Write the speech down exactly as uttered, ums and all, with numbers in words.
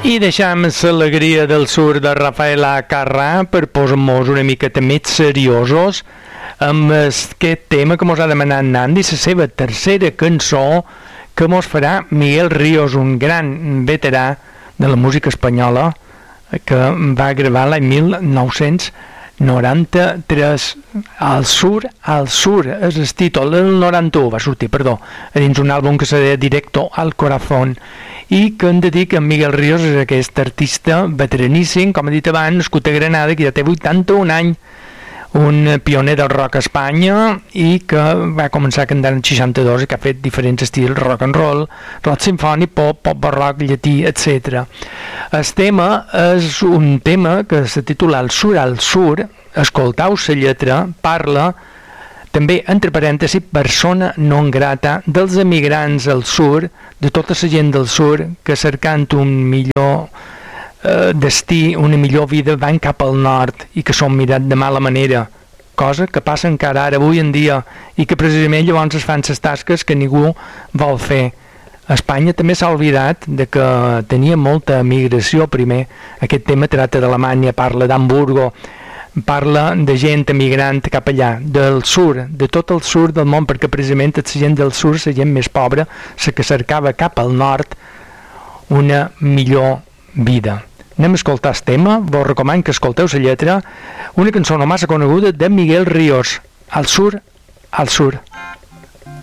I deixem l'alegria del sur de Rafael Acarrà per posar-nos una miqueta més seriosos amb aquest tema que mos ha demanat Nandi, la seva tercera cançó que mos farà Miguel Ríos, un gran veterà de la música espanyola que va gravar l'any mil nou-cents noranta-tres. Al sur, al sur és el títol, el noranta-u va sortir, perdó, dins un àlbum que se deia Directo al Corazón, i que hem de dir que en Miguel Ríos és aquest artista veteraníssim, com he dit abans, nascut a Granada, que ja té vuitanta-un anys, un pioner del rock a Espanya i que va començar a cantar en seixanta-dos i que ha fet diferents estils, rock and roll, rock sinfònic, pop, pop barroc, llatí, etcètera. El tema és un tema que se titula El sur al sur, escoltau la lletra, parla també, entre parèntesis, persona non grata dels emigrants al sur, de tota la gent del sur que cercant un millor eh, destí, una millor vida, van cap al nord i que són mirat de mala manera, cosa que passa encara ara avui en dia i que precisament llavors es fan les tasques que ningú vol fer. Espanya també s'ha oblidat de que tenia molta emigració primer. Aquest tema tracta d'Alemanya, parla d'Hamburgo, parla de gent emigrant cap allà, del sur, de tot el sur del món, perquè precisament la gent del sur, la gent més pobra, la que cercava cap al nord una millor vida. Anem a escoltar el tema, vos recomano que escolteu la lletra, una cançó no massa coneguda de Miguel Ríos, Al sur, al sur.